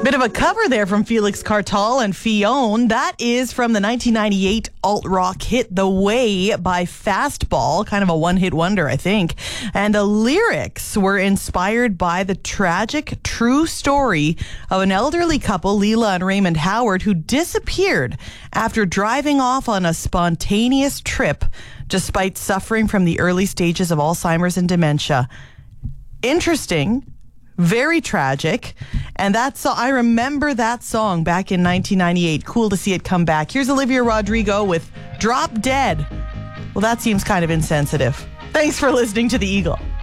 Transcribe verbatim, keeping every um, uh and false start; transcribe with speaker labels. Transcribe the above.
Speaker 1: Bit of a cover there from Felix Cartal and Fionn. That is from the nineteen ninety-eight alt-rock hit The Way by Fastball. Kind of a one-hit wonder, I think. And the lyrics were inspired by the tragic true story of an elderly couple, Leela and Raymond Howard, who disappeared after driving off on a spontaneous trip despite suffering from the early stages of Alzheimer's and dementia. Interesting. Very tragic. And that's so I remember that song back in nineteen ninety-eight. Cool to see it come back. Here's Olivia Rodrigo with Drop Dead. Well, that seems kind of insensitive. Thanks for listening to The Eagle.